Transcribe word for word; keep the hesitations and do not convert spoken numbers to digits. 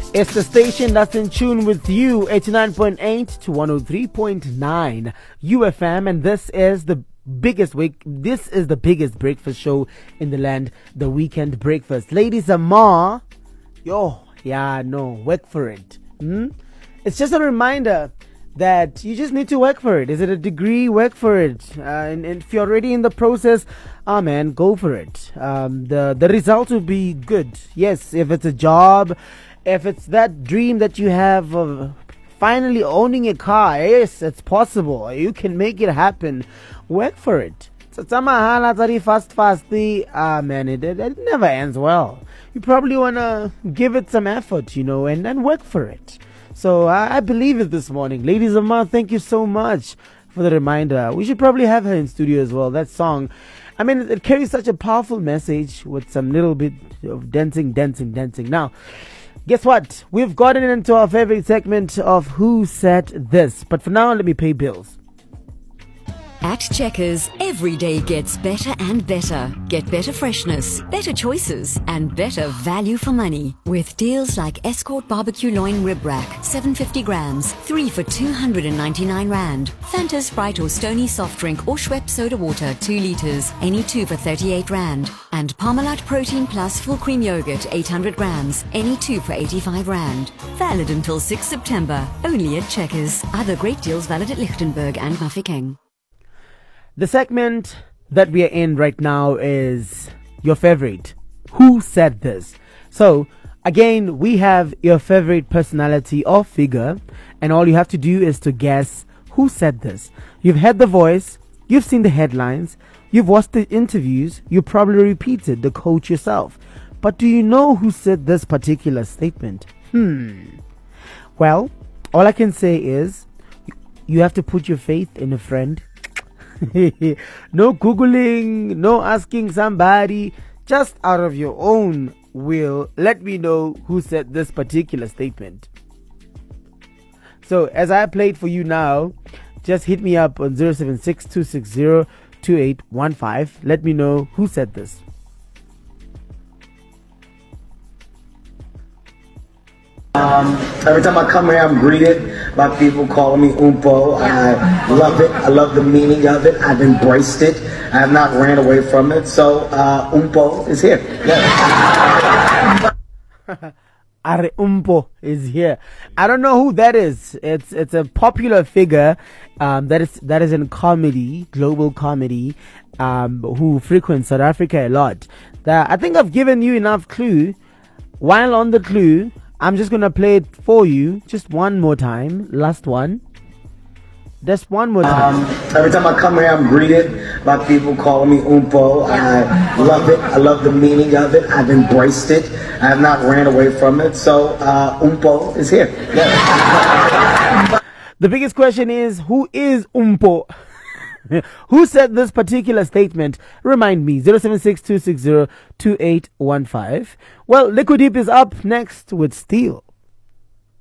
It's the station that's in tune with you, eighty-nine point eight to one oh three point nine U F M, and this is the biggest week. This is the biggest breakfast show in the land, the Weekend Breakfast. Ladies and ma, yo, yeah, no, work for it. Hmm? It's just a reminder that you just need to work for it. Is it a degree? Work for it. Uh, and, and if you're already in the process, ah man, go for it. Um, the the result will be good. Yes, if it's a job, if it's that dream that you have of finally owning a car, yes, it's possible. You can make it happen. Work for it. Fast, fast, ah man, it, it, it never ends well. You probably wanna give it some effort, you know, and, and work for it. So I, I believe it this morning. Ladies and Ma, thank you so much for the reminder. We should probably have her in studio as well. That song, I mean, it, it carries such a powerful message with some little bit of dancing, dancing, dancing. Now, guess what? We've gotten into our favorite segment of Who Said This. But for now, let me pay bills. At Checkers, every day gets better and better. Get better freshness, better choices, and better value for money. With deals like Escort Barbecue Loin Rib Rack, seven hundred fifty grams, three for two hundred ninety-nine rand. Fanta Sprite or Stony Soft Drink or Schweppes Soda Water, two litres, any two for thirty-eight rand. And Parmalat Protein Plus Full Cream Yogurt, eight hundred grams, any two for eighty-five rand. Valid until sixth September, only at Checkers. Other great deals valid at Lichtenberg and Mafeking. The segment that we are in right now is your favorite. Who said this? So, again, we have your favorite personality or figure, and all you have to do is to guess who said this. You've heard the voice, you've seen the headlines, you've watched the interviews, you probably repeated the quote yourself. But do you know who said this particular statement? Hmm. Well, all I can say is you have to put your faith in a friend. No Googling, no asking somebody, just out of your own will, let me know who said this particular statement. So as I played for you now, just hit me up on zero seven six two six zero two eight one five. Let me know who said this. Um, every time I come here, I'm greeted by people calling me Umpo. I love it. I love the meaning of it. I've embraced it. I have not ran away from it. So, uh, Umpo is here. Yeah. Are Umpo is here. I don't know who that is. It's it's a popular figure um, that is that is in comedy, global comedy, um, who frequents South Africa a lot. The, I think I've given you enough clue. While on the clue, I'm just going to play it for you just one more time. Last one. Just one more time. Um, every time I come here, I'm greeted by people calling me Umpo. I love it. I love the meaning of it. I've embraced it. I have not ran away from it. So, uh, Umpo is here. Yeah. The biggest question is, who is Umpo? Who said this particular statement? Remind me, zero seven six two six zero two eight one five. Well, Liquid Deep is up next with Steel.